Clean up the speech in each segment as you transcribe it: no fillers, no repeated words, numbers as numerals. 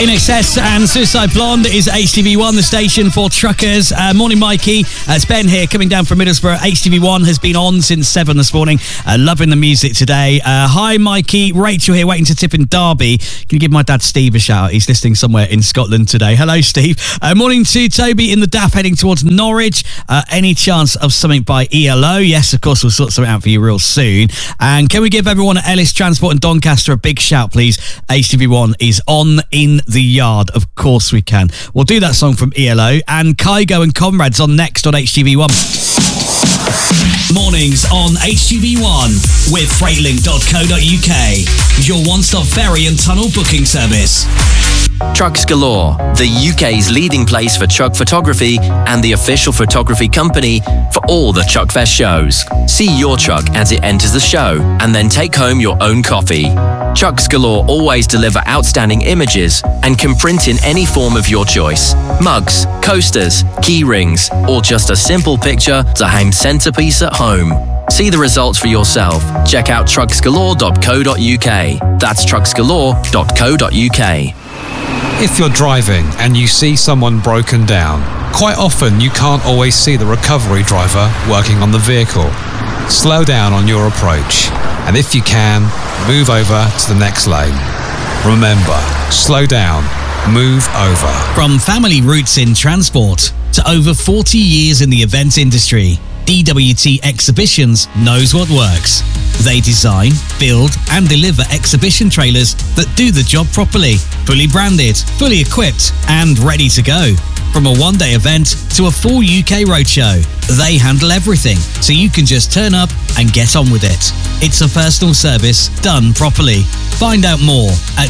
INXS and Suicide Blonde is HTV1, the station for truckers. Morning, Mikey. It's Ben here, coming down from Middlesbrough. HTV1 has been on since 7 this morning. Loving the music today. Hi, Mikey. Rachel here, waiting to tip in Derby. Can you give my dad Steve a shout? He's listening somewhere in Scotland today. Hello, Steve. Morning to Toby in the DAF, heading towards Norwich. Any chance of something by ELO? Yes, of course, we'll sort something out for you real soon. And can we give everyone at Ellis Transport and Doncaster a big shout, please? HTV1 is on in the yard. Of course we can. We'll do that song from ELO, and Kygo and Comrades on next on HTV1. Mornings on HTV1 with Freightlink.co.uk, your one-stop ferry and tunnel booking service. Trucks Galore, the UK's leading place for truck photography and the official photography company for all the Truckfest shows. See your truck as it enters the show and then take home your own copy. Trucks Galore always deliver outstanding images and can print in any form of your choice. Mugs, coasters, key rings, or just a simple picture to hang centerpiece at home. See the results for yourself. Check out trucksgalore.co.uk. That's trucksgalore.co.uk. If you're driving and you see someone broken down, quite often you can't always see the recovery driver working on the vehicle. Slow down on your approach, and if you can, move over to the next lane. Remember, slow down, move over. From family roots in transport to over 40 years in the event industry, DWT Exhibitions knows what works. They design, build and deliver exhibition trailers that do the job properly, fully branded, fully equipped and ready to go. From a one-day event to a full UK roadshow, they handle everything, so you can just turn up and get on with it. It's a personal service done properly. Find out more at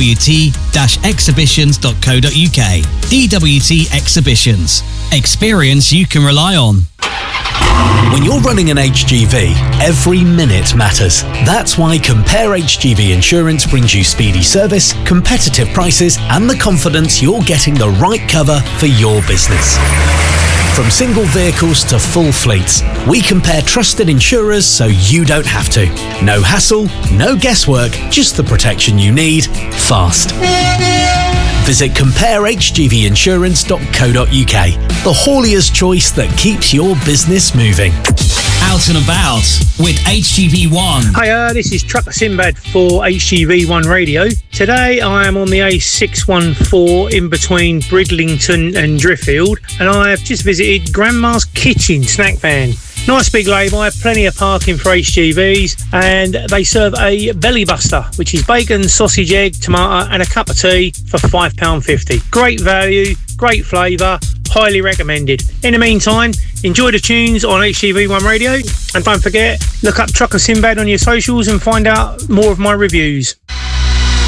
dwt-exhibitions.co.uk. DWT Exhibitions. Experience you can rely on. When you're running an HGV, every minute matters. That's why Compare HGV Insurance brings you speedy service, competitive prices, and the confidence you're getting the right cover for your business. From single vehicles to full fleets, we compare trusted insurers so you don't have to. No hassle, no guesswork, just the protection you need, fast. Visit comparehgvinsurance.co.uk, the haulier's choice that keeps your business moving. Out and about with HTV1. Hi, this is Trucker Sinbad for HTV1 Radio. Today I am on the A614 in between Bridlington and Driffield, and I have just visited Grandma's Kitchen snack van. Nice big label, I have plenty of parking for HGVs, and they serve a belly buster, which is bacon, sausage, egg, tomato and a cup of tea for £5.50. Great value, great flavour, highly recommended. In the meantime, enjoy the tunes on HTV1 Radio, and don't forget, look up Trucker Sinbad on your socials and find out more of my reviews.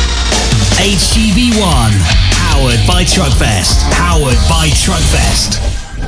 HTV1, powered by Truckfest. Powered by Truckfest.